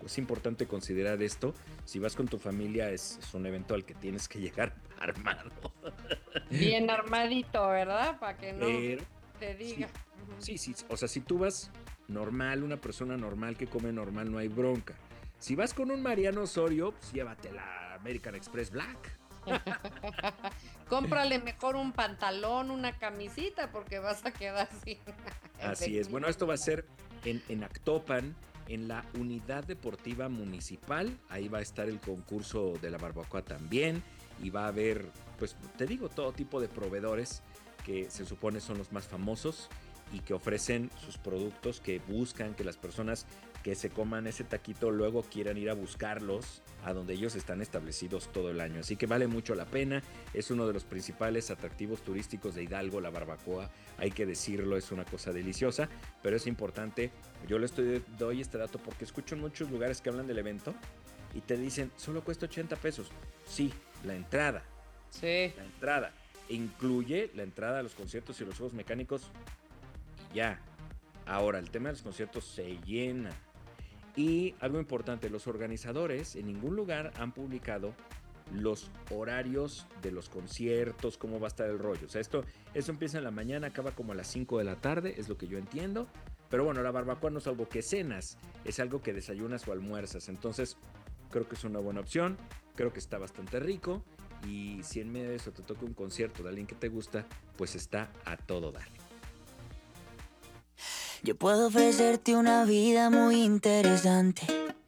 es importante considerar esto. Si vas con tu familia es un evento al que tienes que llegar armado. Bien armadito, ¿verdad? Para que no Pero te sí, diga. Ujú. sí, o sea, si tú vas normal, una persona normal que come normal, no hay bronca. Si vas con un Mariano Osorio, pues llévate la American Express Black. Cómprale mejor un pantalón, una camisita, porque vas a quedar sin Así es. Bueno, esto va a efectividad. ser en Actopan, en la Unidad Deportiva Municipal. Ahí va a estar el concurso de la barbacoa también. Y va a haber, pues te digo, todo tipo de proveedores que se supone son los más famosos y que ofrecen sus productos, que buscan que las personas que se coman ese taquito luego quieran ir a buscarlos a donde ellos están establecidos todo el año. Así que vale mucho la pena. Es uno de los principales atractivos turísticos de Hidalgo, la barbacoa. Hay que decirlo, es una cosa deliciosa, pero es importante. Yo le doy este dato porque escucho en muchos lugares que hablan del evento y te dicen, solo cuesta 80 pesos. Sí, la entrada, Sí. la entrada. Incluye la entrada a los conciertos y los juegos mecánicos y ya. Ahora, el tema de los conciertos se llena. Y algo importante, los organizadores en ningún lugar han publicado los horarios de los conciertos, cómo va a estar el rollo. O sea, esto empieza en la mañana, acaba como a las 5 de la tarde, es lo que yo entiendo. Pero bueno, la barbacoa no es algo que cenas, es algo que desayunas o almuerzas. Entonces, creo que es una buena opción, creo que está bastante rico. Y si en medio de eso te toca un concierto de alguien que te gusta, pues está a todo dar. Yo puedo ofrecerte una vida muy interesante,